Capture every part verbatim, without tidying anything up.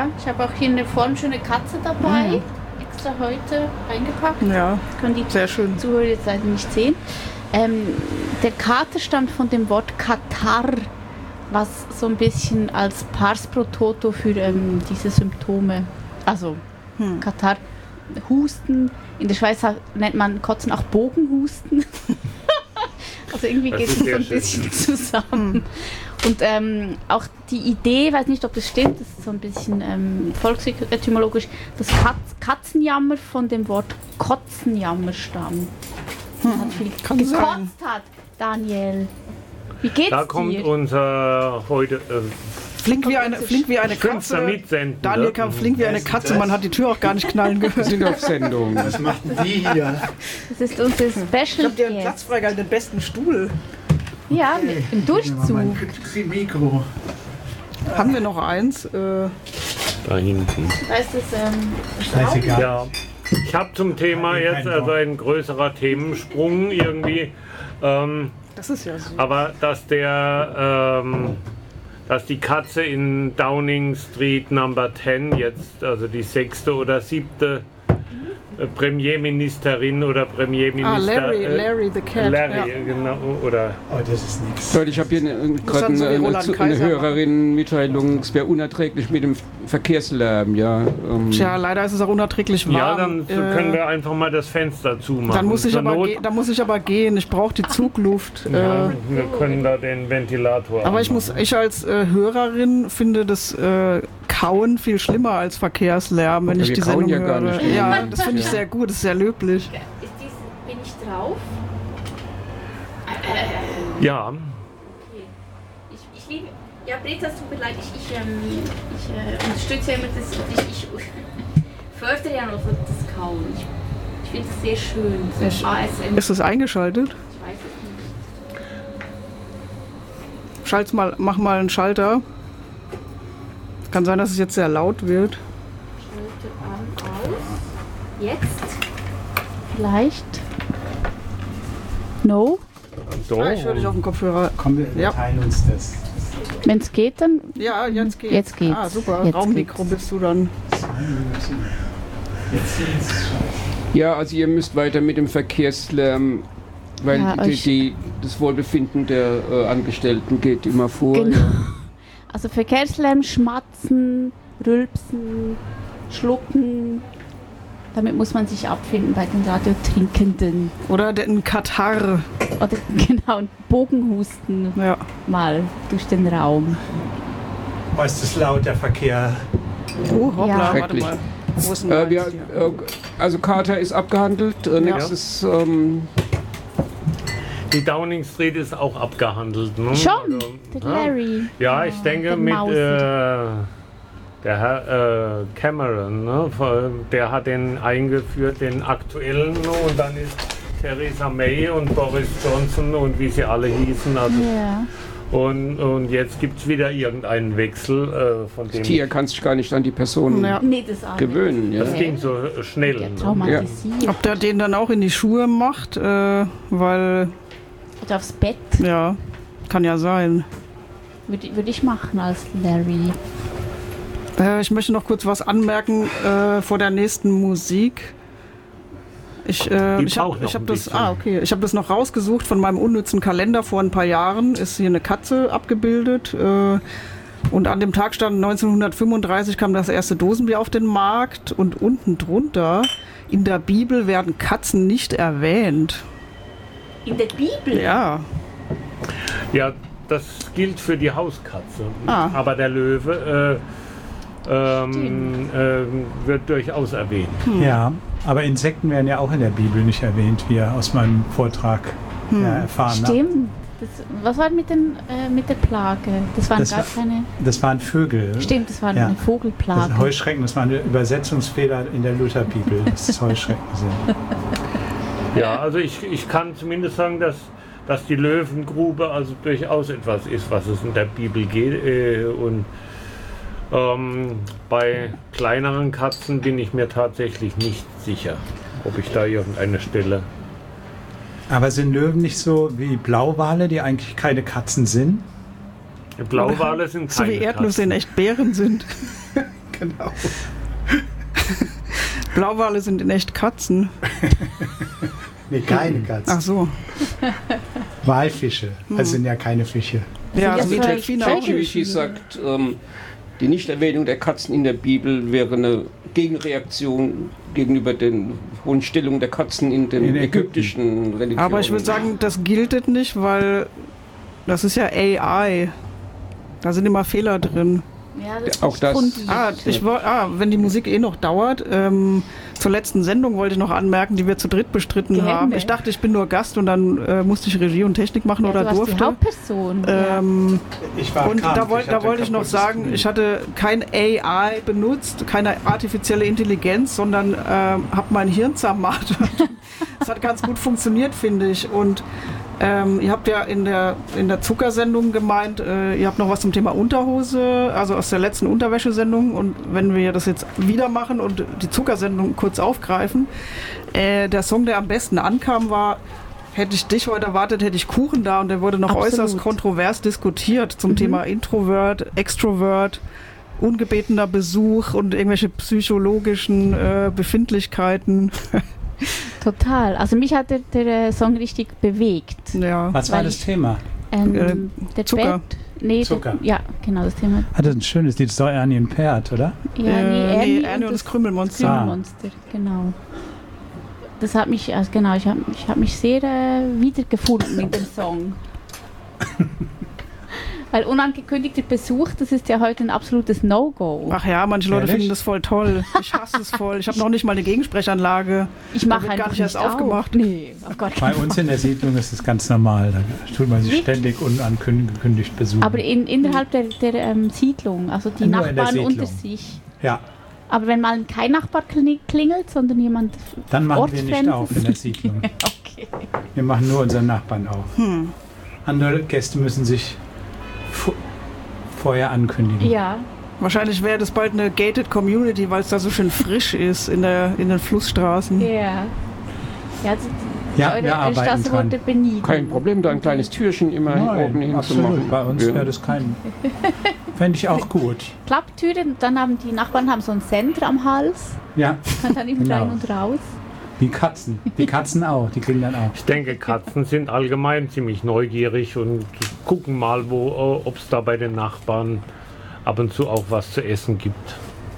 Ja, ich habe auch hier eine formschöne Katze dabei. Mhm. Extra heute eingepackt. Ja, können die sehr schön. Zuhörer jetzt leider nicht sehen. Ähm, der Kater stammt von dem Wort Katarrh, was so ein bisschen als Pars pro Toto für ähm, diese Symptome, also hm. Katarrh, Husten, in der Schweiz nennt man Kotzen auch Bogenhusten. Also irgendwie geht es so ein bisschen schön. zusammen. Und ähm, auch die Idee, weiß nicht, ob das stimmt, das ist so ein bisschen ähm, volksetymologisch, dass Katz, Katzenjammer von dem Wort Kotzenjammer stammt. Hm. Hat viel Kann gekotzt sein. hat, Daniel. Wie geht's da dir? kommt unser heute... Äh, Flink wie eine, flink wie eine Katze. Daniel kam flink wie eine Katze, man hat die Tür auch gar nicht knallen gehört. Wir sind auf Sendung. Was macht denn die hier? Das ist unser Special. Ich hab dir einen Platz freigehalten, den besten Stuhl. Ja, okay. Im Durchzug. Mein Mikro. Haben wir noch eins? Äh, da hinten. Da ist das, ähm, Scheißegal. Ja. Ich habe zum Thema jetzt also ein größerer Themensprung irgendwie. Ähm, das ist ja so. Aber dass der... Ähm, dass die Katze in Downing Street Number zehn jetzt, also die sechste oder siebte äh, Premierministerin oder Premierminister... Ah, Larry, äh, Larry the Cat. Larry, ja. genau, oder... Oh, das ist nichts. Ich habe hier eine, gerade so eine, eine, eine Hörerin-Mitteilung, es wäre unerträglich mit dem Verkehrslärm, ja. Ähm. Tja, leider ist es auch unerträglich warm. Ja, dann äh, können wir einfach mal das Fenster zumachen. Dann muss ich, aber, Not, ge- dann muss ich aber gehen, ich brauche die Zugluft. ja, äh, wir können da den Ventilator Aber anmachen. ich muss, ich als äh, Hörerin finde das äh, Kauen viel schlimmer als Verkehrslärm, wenn Ja, ich wir die kauen Sendung ja gar höre. nicht. Ja, das finde ich Ja. sehr gut, das ist sehr löblich. Ist dies, bin ich drauf? Ja, Okay. Ich, ich liebe. Ja, Britta, es tut mir leid, ich, ich, ähm, ich äh, unterstütze ja immer das. Ich, ich fördere ja noch das Kauen. Ich, ich finde es sehr schön. So Ich- A S M. Ist das eingeschaltet? Ich weiß es nicht. Schalt's mal, mach mal einen Schalter. Kann sein, dass es jetzt sehr laut wird. Schalte an, aus. Jetzt? Vielleicht? No? so. Ah, ich höre dich auf dem Kopfhörer. Komm, wir Ja. teilen uns das. Wenn es geht, dann. Ja, jetzt geht's. Jetzt geht's. Ah, super. Jetzt Raummikro bist du dann. Jetzt ist es Ja, also ihr müsst weiter mit dem Verkehrslärm, weil Ja, die, euch- die, das Wohlbefinden der äh, Angestellten geht immer vor. Genau. Ja. Also Verkehrslärm, Schmatzen, Rülpsen, Schlucken. Damit muss man sich abfinden bei den Radiotrinkenden. Oder den Katar. Oder genau, ein Bogenhusten Ja. mal durch den Raum. Oh, ist das laut, der Verkehr. Oh, hoppla, Ja. warte Schrecklich. mal. Wo ist denn Äh, wir, meins hier? äh, also Kater ist abgehandelt. Äh, nächstes, ähm, Die Downing Street ist auch abgehandelt. Ne? Schon, Also, der ja. Larry. Ja, ich Oh, denke der mit Mausi. äh, der Herr äh, Cameron, ne? Der hat den eingeführt, den aktuellen, ne? Und dann ist Theresa May und Boris Johnson und wie sie alle hießen. Also, Ja. und, und jetzt gibt es wieder irgendeinen Wechsel äh, von dem. das Tier kann sich gar nicht an die Person Ja. Nee, das Arme. gewöhnen. Ja. Das ging so schnell. Ja, Ne? traumatisiert. Ob der den dann auch in die Schuhe macht, äh, weil, Oder aufs Bett. ja, kann ja sein. Würde würd ich machen als Larry. Äh, ich möchte noch kurz was anmerken äh, vor der nächsten Musik. Ich, äh, Die ich habe braucht noch ich hab ein das, bisschen. ah, okay. Ich hab das noch rausgesucht von meinem unnützen Kalender vor ein paar Jahren. Ist hier eine Katze abgebildet. Äh, und an dem Tag stand neunzehnhundertfünfunddreißig kam das erste Dosenbier auf den Markt. Und unten drunter, in der Bibel werden Katzen nicht erwähnt. In der Bibel? Ja. Ja, das gilt für die Hauskatze. Ah. Aber der Löwe äh, ähm, äh, wird durchaus erwähnt. Ja, aber Insekten werden ja auch in der Bibel nicht erwähnt, wie ihr aus meinem Vortrag ja, erfahren habt. Stimmt. Das, was war mit, den, äh, mit der Plage? Das waren Das gar war- keine. Das waren Vögel. Stimmt, das war Ja. eine Das Vogelplage. sind Heuschrecken, das war ein Übersetzungsfehler in der Lutherbibel, dass es Heuschrecken sind. Ja, also ich, ich kann zumindest sagen, dass, dass die Löwengrube also durchaus etwas ist, was es in der Bibel geht. Äh, und ähm, bei kleineren Katzen bin ich mir tatsächlich nicht sicher, ob ich da irgendeine Stelle... Aber sind Löwen nicht so wie Blauwale, die eigentlich keine Katzen sind? Blauwale sind So keine wie Erdnüsse Katzen. in echt Bären sind. Genau. Blauwale sind in echt Katzen. Nee, keine Katzen. Ach so. Walfische. Das sind ja keine Fische. Ja, Ja, so wie vielleicht Delfine auch. ChatGPT sagt, ähm, die Nichterwähnung der Katzen in der Bibel wäre eine Gegenreaktion gegenüber den hohen Stellungen der Katzen in den In Ägypten. ägyptischen Religionen. Aber ich würde sagen, das gilt nicht, weil das ist ja A I. Da sind immer Fehler drin. Ja, das Auch ist das- fundierend. Ah, ich woll- ah, wenn die Musik eh noch dauert, ähm, zur letzten Sendung wollte ich noch anmerken, die wir zu dritt bestritten Gerne. haben. Ich dachte, ich bin nur Gast und dann äh, musste ich Regie und Technik machen Ja, oder du warst die durfte. Hauptperson. ja. Ähm, Ich war und krank, da, wollt, da hatte wollte ich noch kaputtes sagen, Knie. ich hatte kein A I benutzt, keine artifizielle Intelligenz, sondern ähm, habe mein Hirn zermartert. Das hat ganz gut funktioniert, finde ich. Und ähm, ihr habt ja in der, in der Zuckersendung gemeint, äh, ihr habt noch was zum Thema Unterhose, also aus der letzten Unterwäschesendung. Und wenn wir das jetzt wieder machen und die Zuckersendung kurz aufgreifen, äh, der Song, der am besten ankam, war: Hätte ich dich heute erwartet, hätte ich Kuchen da, und der wurde noch Absolut. äußerst kontrovers diskutiert zum Thema Introvert, Extrovert, ungebetener Besuch und irgendwelche psychologischen äh, Befindlichkeiten. Total. Also mich hat der, der äh, Song richtig bewegt. Ja. Was war Weil das ich- Thema? Ähm, Äh, der Zucker. Bett. Nee, Zucker. Der, ja, genau, das Thema. Ah, das ist ein schönes Lied, das ist doch Ernie und Pert, oder? Ja, Äh, nee, Ernie Ernie und das Krümelmonster. Ah. Krümelmonster, genau. Das hat mich, also genau, ich habe ich hab mich sehr äh, wiedergefunden in dem Song. Weil unangekündigter Besuch, das ist ja heute ein absolutes No-Go. Ach ja, manche Leute Ehrlich? finden das voll toll. Ich hasse es voll. Ich habe noch nicht mal eine Gegensprechanlage. Ich mache wird einfach gar nicht erst auf. aufgemacht. Nee, auf gar Bei keinen uns in der Siedlung ist es ganz normal. Da tut man sich Wirklich? ständig unangekündigt besuchen. Aber in, innerhalb der, der ähm, Siedlung, also die Nur in der Nachbarn unter Siedlung. sich. Ja, Aber wenn mal kein Nachbar kli- klingelt, sondern jemand dann machen wir nicht Ortsfremdes. auf in der Siedlung. Okay. Wir machen nur unseren Nachbarn auf. Hm. Andere Gäste müssen sich vo- vorher ankündigen. Ja, Wahrscheinlich wäre das bald eine gated Community, weil es da so schön frisch ist in, der, in den Flussstraßen. ja. Ja, also Ja, eure wir arbeiten Straße dran. wurde benieden. Kein Problem, da ein kleines Türchen immer Nein, oben hin zu absolut. machen. Bei uns Ja. wäre das kein. Fände ich auch gut. Klapptüren, und dann haben die Nachbarn haben so einen Sender am Hals, Ja, kann dann immer Genau. rein und raus. die Katzen. Die Katzen auch. Die kriegen dann auch. Ich denke, Katzen sind allgemein ziemlich neugierig und gucken mal, wo, ob es da bei den Nachbarn ab und zu auch was zu essen gibt.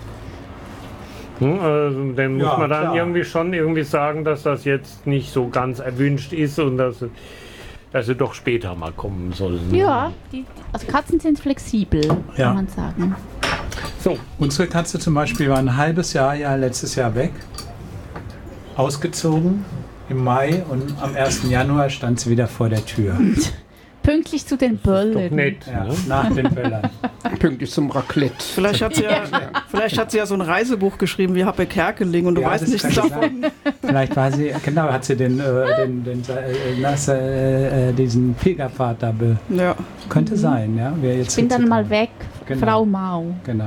Hm, also, dann muss Ja, man dann klar. irgendwie schon irgendwie sagen, dass das jetzt nicht so ganz erwünscht ist und dass, sie- dass sie doch später mal kommen sollen. Ja, die, also Katzen sind flexibel, Ja. kann man sagen. So, Unsere Katze zum Beispiel war ein halbes Jahr, ja letztes Jahr weg. Ausgezogen im Mai und am ersten Januar stand sie wieder vor der Tür. Pünktlich zu den doch Böllern. nett. Ja, Ne? nach den Böllern. Pünktlich zum Raclette. Vielleicht hat, sie ja, vielleicht hat sie ja so ein Reisebuch geschrieben wie Happe Kerkeling und du Ja, weißt das nichts kann davon. sein. Vielleicht war sie, genau, hat sie den, äh, den, den äh, nas- äh, äh, diesen Pilgerpfad da be Ja. Könnte sein, ja. Wer jetzt Ich bin dann hinzukommen. mal weg, Genau. Frau Mau. Genau.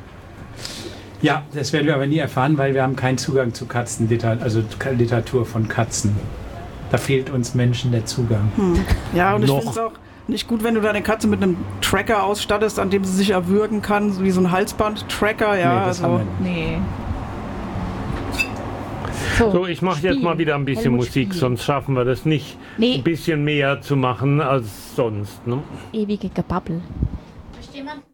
Ja, das werden wir aber nie erfahren, weil wir haben keinen Zugang zu Katzenliteratur, also Literatur von Katzen. Da fehlt uns Menschen der Zugang. Ja, und ich Noch. finde es auch nicht gut, wenn du deine Katze mit einem Tracker ausstattest, an dem sie sich erwürgen kann, so wie so ein Halsband-Tracker. Ja, nee, das also. haben wir nicht. Nee. So, ich mache jetzt Spiel. mal wieder ein bisschen Helmut Musik, Spiel. sonst schaffen wir das nicht, Nee. ein bisschen mehr zu machen als sonst. Ne? Ewige Gebabbel. Möchte jemand